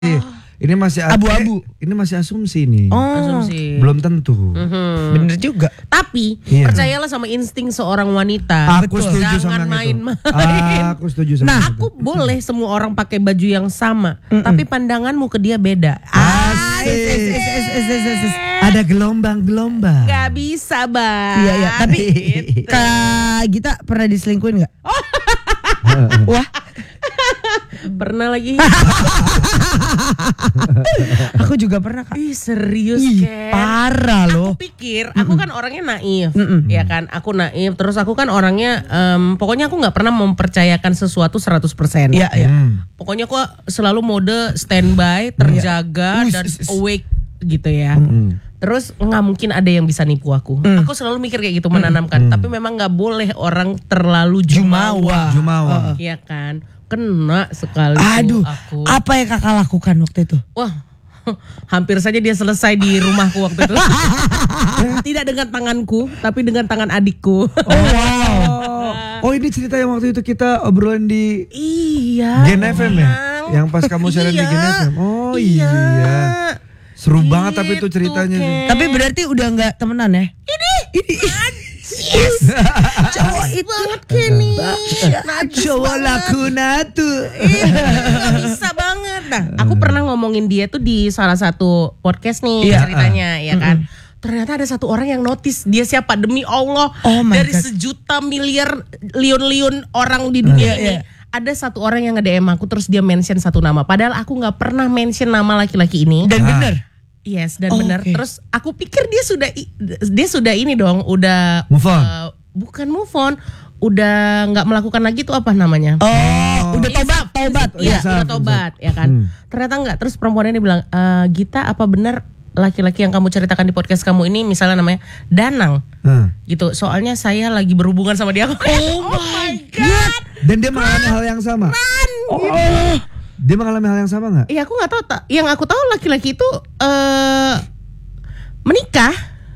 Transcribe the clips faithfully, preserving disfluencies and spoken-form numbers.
Ini masih abu-abu. Ini masih asumsi nih. Oh, asumsi. Belum tentu. Mm-hmm. Bener juga. Tapi iya. percayalah sama insting seorang wanita. Aku setuju Jangan sama main-main. Ah, aku setuju sama Nah, itu. aku boleh semua orang pakai baju yang sama, Mm-mm. tapi pandanganmu ke dia beda. Asik. Ada gelombang-gelombang. Gak bisa, Bang. Iya, iya. Tapi Gitu. Kak Gita pernah diselingkuhin gak? Wah, Pernah lagi. aku juga pernah Kak. Ih, serius, Ih, Ken. parah loh. Aku pikir, aku kan orangnya naif, Mm-mm. ya kan? Aku naif, terus aku kan orangnya, em, pokoknya aku nggak pernah mempercayakan sesuatu seratus persen. Iya, iya. Hmm. Pokoknya aku selalu mode standby, terjaga, Iya. dan Us, us, us. awake gitu ya. Hmm. Terus nggak mungkin ada yang bisa nipu aku. Mm. Aku selalu mikir kayak gitu, menanamkan. Tapi memang nggak boleh orang terlalu jumawa, Jumawa. ya kan? Kena sekali tuh Aduh, aku. apa yang Kakak lakukan waktu itu? Wah, hampir saja dia selesai di rumahku waktu itu. Tidak dengan tanganku, tapi dengan tangan adikku. Oh wow. Oh, ini cerita yang waktu itu kita obrolin di Iya. Gen F M ya? Yang pas kamu siaran di Iya. Gen F M. Oh iya. Seru banget tapi itu Gitu, ceritanya. Ken. Tapi berarti udah nggak temenan ya? Ini, Ini yes. Cowok itu banget Kenny. Najis Cowok banget. laku natu. Iya, nggak bisa banget. Nah, aku pernah ngomongin dia tuh di salah satu podcast nih Iya. ceritanya, ya kan. Ternyata ada satu orang yang notice dia siapa, demi Allah. Oh my dari God. sejuta miliar liun-liun orang di dunia Iya, ini. iya. Ada satu orang yang nge-D M aku terus dia mention satu nama. Padahal aku nggak pernah mention nama laki-laki ini. dan Ah. bener. Yes, dan Oh, benar. oke. Terus aku pikir dia sudah i- dia sudah ini dong, udah Move on. uh, bukan move on, udah nggak melakukan lagi tuh apa namanya? Oh, udah tobat, tobat. Iya, Insaf, udah tobat, ya kan. Hmm. Ternyata enggak. Terus perempuan ini bilang, e, Gita, apa benar laki-laki yang kamu ceritakan di podcast kamu ini misalnya namanya Danang? Nah. Gitu. Soalnya saya lagi berhubungan sama dia. Oh, my god. Dan dia mengalami hal yang sama. Oh, Dia mengalami hal yang sama nggak? Iya, aku nggak tahu. Ta- Yang aku tahu laki-laki itu eh menikah.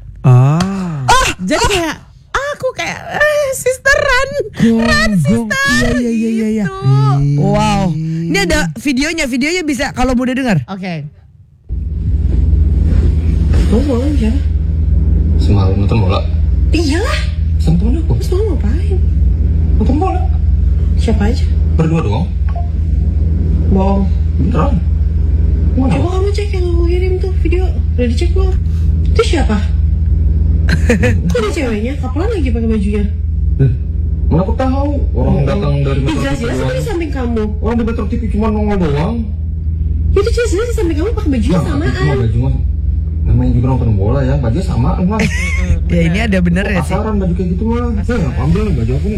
Ah. Jadi kayak aku kayak eh, sisteran, ran gong. sister. Iya, iya, iya, iya, iya. Gitu. Wow. Ini ada videonya, videonya bisa kalau mau dengar. Oke. Kamu semalam siapa? Semalam nonton bola Iyalah. sama temen aku. Terus semalam ngapain? Nonton bola Siapa aja? berdua doang. Bohong. Beneran. Mana? Coba kamu cek yang aku kirim tuh video. Udah dicek belum? Itu siapa? Kok ada ceweknya? Kapan lagi pakai bajunya? Eh, mana aku tahu orang datang dari Ih, Metro T V jelas-jelas aku di doang. samping kamu. Orang di Metro T V cuma nongol doang. Ya itu jelas-jelas di samping kamu pakai bajunya Nah, itu samaan. baju mah namanya juga nonton bola ya, baju sama lah. Ya ini ada bener ya sih. Pasaran baju kayak gitu mah. Saya nggak ambil nih baju aku nih.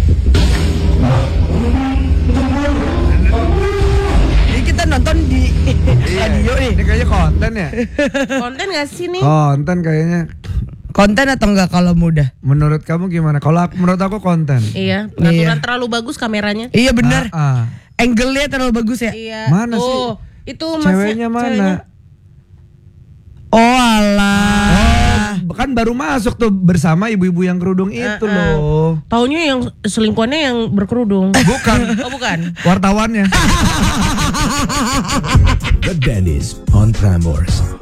Jadi kita nonton di radio nih. Ini kayaknya konten ya? Konten gak sih nih? Konten kayaknya. Konten atau enggak kalau muda? Menurut kamu gimana? Kalau aku, menurut aku konten. Iya, pengaturan Iya. terlalu bagus kameranya. Iya bener. Ah, ah. Angle-nya terlalu bagus ya. Iya. Mana sih? Tuh, itu masih Ceweknya mana? Oh alah. Oh, kan baru masuk tuh bersama ibu-ibu yang kerudung itu Ah, ah. loh. Taunya yang selingkuhannya yang berkerudung. Bukan. Oh, bukan. Wartawannya. The Dennis on Prambors.